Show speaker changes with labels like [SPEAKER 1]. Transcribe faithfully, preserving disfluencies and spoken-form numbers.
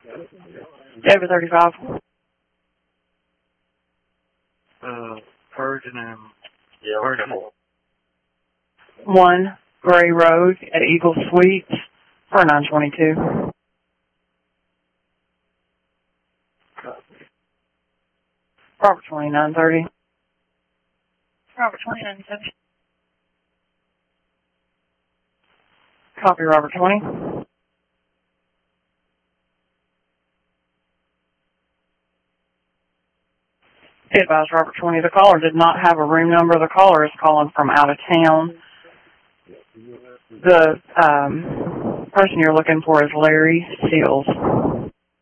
[SPEAKER 1] David thirty-five.
[SPEAKER 2] Uh, Ferdinand. Yeah, Ferdinand.
[SPEAKER 1] One Gray Road at Eagle Suites for nine twenty-two. Robert twenty-nine thirty. Robert twenty-nine thirty. Copy Robert twenty. Be advised, Robert twenty, the caller did not have a room number. The caller is calling from out of town. The um, person you're looking for is Larry Seals.